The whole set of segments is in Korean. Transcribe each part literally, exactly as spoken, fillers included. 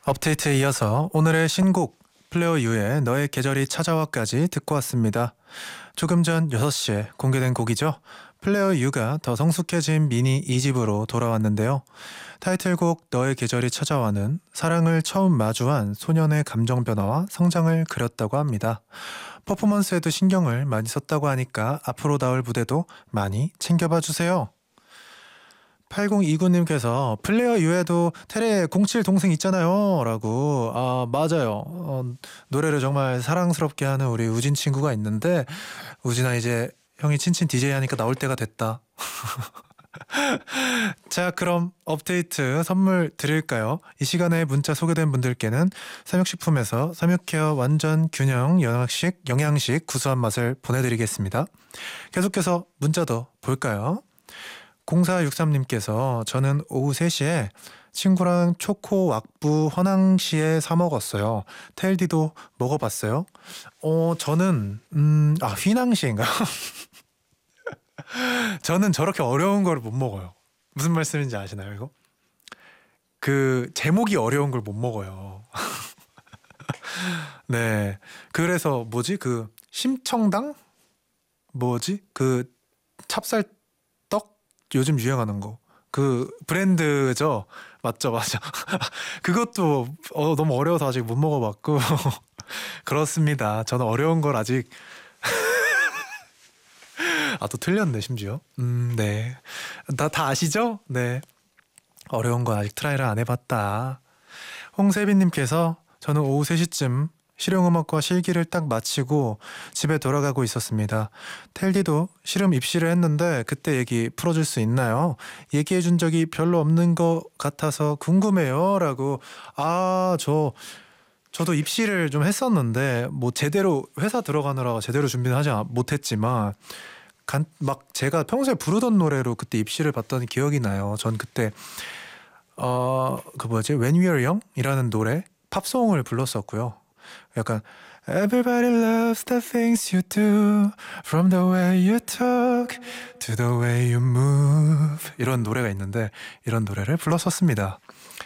업데이트에 이어서 오늘의 신곡 플레어 U의 너의 계절이 찾아와까지 듣고 왔습니다. 조금 전 여섯 시에 공개된 곡이죠. 플레어 U가 더 성숙해진 미니 이 집으로 돌아왔는데요. 타이틀곡 너의 계절이 찾아와는 사랑을 처음 마주한 소년의 감정 변화와 성장을 그렸다고 합니다. 퍼포먼스에도 신경을 많이 썼다고 하니까 앞으로 나올 무대도 많이 챙겨봐 주세요. 팔공이구님께서 플레어 U에도 테레 공칠 동생 있잖아요 라고. 아 맞아요. 어, 노래를 정말 사랑스럽게 하는 우리 우진 친구가 있는데, 우진아 이제 형이 친친 디제이 하니까 나올 때가 됐다. 자, 그럼 업데이트 선물 드릴까요? 이 시간에 문자 소개된 분들께는 삼육식품에서 삼육케어 완전 균형 영양식, 영양식 구수한 맛을 보내드리겠습니다. 계속해서 문자 더 볼까요? 공사육삼님께서 저는 오후 세 시에 친구랑 초코 왁부 허낭시에 사 먹었어요. 텔디도 먹어봤어요? 어 저는 음 아 휘낭시인가? 저는 저렇게 어려운 걸 못 먹어요. 무슨 말씀인지 아시나요 이거? 그 제목이 어려운 걸 못 먹어요. 네, 그래서 뭐지 그 심청당 뭐지 그 찹쌀떡 요즘 유행하는 거 그 브랜드죠. 맞죠, 맞아. 그것도 어, 너무 어려워서 아직 못 먹어봤고. 그렇습니다. 저는 어려운 걸 아직 아 또 틀렸네 심지어. 음, 네. 다, 다 아시죠? 네. 어려운 건 아직 트라이를 안 해봤다. 홍세빈님께서 저는 오후 세 시쯤 실용음악과 실기를 딱 마치고 집에 돌아가고 있었습니다. 텔디도 실험 입시를 했는데 그때 얘기 풀어줄 수 있나요? 얘기해준 적이 별로 없는 것 같아서 궁금해요 라고. 아, 저 저도 입시를 좀 했었는데 뭐 제대로 회사 들어가느라 제대로 준비는 하지 못했지만 간, 막 제가 평소에 부르던 노래로 그때 입시를 봤던 기억이 나요. 전 그때 어, 그 뭐지 When We Were Young 이라는 노래 팝송을 불렀었고요. 약간 Everybody loves the things you do, from the way you talk to the way you move, 이런 노래가 있는데 이런 노래를 불렀었습니다.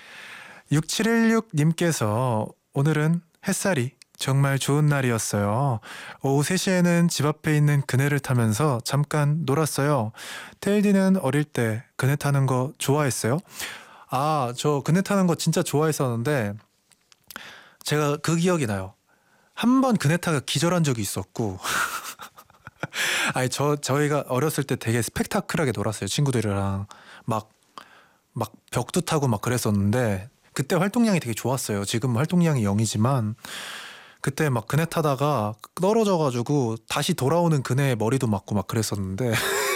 육칠일육님께서 오늘은 햇살이 정말 좋은 날이었어요. 오후 세 시에는 집 앞에 있는 그네를 타면서 잠깐 놀았어요. 테일디는 어릴 때 그네 타는 거 좋아했어요? 아, 저 그네 타는 거 진짜 좋아했었는데 제가 그 기억이 나요. 한 번 그네 타가 기절한 적이 있었고. 아니 저 저희가 어렸을 때 되게 스펙타클하게 놀았어요. 친구들이랑 막 막 벽도 타고 막 그랬었는데 그때 활동량이 되게 좋았어요. 지금 활동량이 영이지만 그때 막 그네 타다가 떨어져가지고 다시 돌아오는 그네에 머리도 맞고 막 그랬었는데.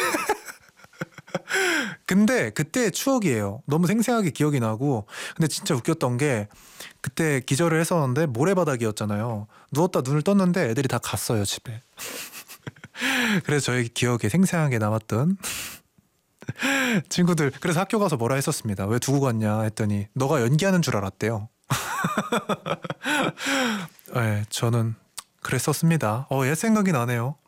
근데 그때의 추억이에요. 너무 생생하게 기억이 나고. 근데 진짜 웃겼던 게 그때 기절을 했었는데 모래바닥이었잖아요. 누웠다 눈을 떴는데 애들이 다 갔어요 집에. 그래서 저희 기억에 생생하게 남았던 친구들. 그래서 학교 가서 뭐라 했었습니다. 왜 두고 갔냐 했더니 너가 연기하는 줄 알았대요. 네, 저는 그랬었습니다. 어, 옛 생각이 나네요.